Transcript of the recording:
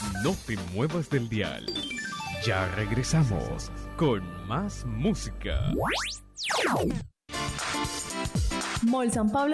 No te muevas del dial. Ya regresamos con más música. Mall San Pablo